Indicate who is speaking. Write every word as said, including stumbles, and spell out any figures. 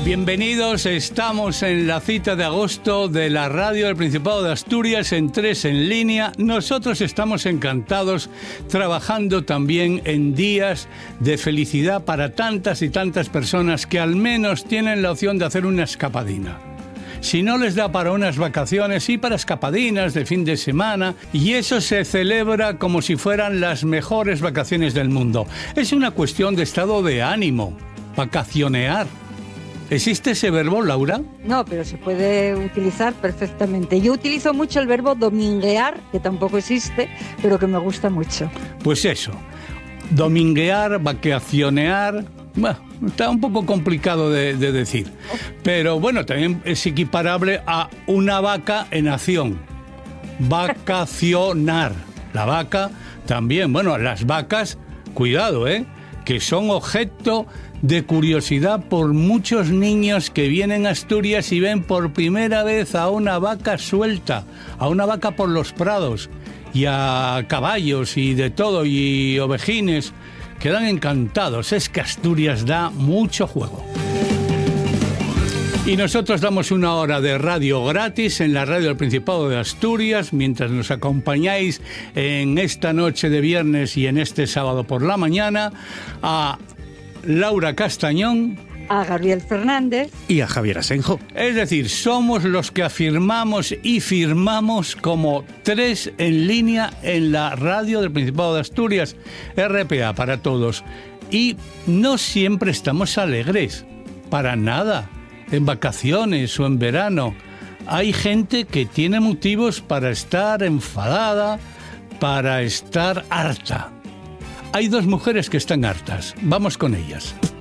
Speaker 1: Bienvenidos, estamos en la cita de agosto de la radio del Principado de Asturias en tres en línea. Nosotros estamos encantados trabajando también en días de felicidad para tantas y tantas personas que al menos tienen la opción de hacer una escapadina. Si no les da para unas vacaciones, sí para escapadinas de fin de semana, y eso se celebra como si fueran las mejores vacaciones del mundo. Es una cuestión de estado de ánimo, vacacionear. ¿Existe ese verbo, Laura?
Speaker 2: No, pero se puede utilizar perfectamente. Yo utilizo mucho el verbo dominguear, que tampoco existe, pero que me gusta mucho.
Speaker 1: Pues eso, dominguear, vacacionear, bueno, está un poco complicado de, de decir. Pero bueno, también es equiparable a una vaca en acción. Vacacionar. La vaca también, bueno, las vacas, cuidado, ¿eh? Que son objeto de curiosidad por muchos niños que vienen a Asturias y ven por primera vez a una vaca suelta, a una vaca por los prados, y a caballos y de todo, y ovejines. Quedan encantados. Es que Asturias da mucho juego. Y nosotros damos una hora de radio gratis en la radio del Principado de Asturias, mientras nos acompañáis en esta noche de viernes y en este sábado por la mañana, a Laura Castañón,
Speaker 2: a Gabriel Fernández
Speaker 3: y a Javier Asenjo.
Speaker 1: Es decir, somos los que afirmamos y firmamos como tres en línea en la radio del Principado de Asturias, R P A para todos. Y no siempre estamos alegres, para nada, en vacaciones o en verano. Hay gente que tiene motivos para estar enfadada, para estar harta. Hay dos mujeres que están hartas. Vamos con ellas.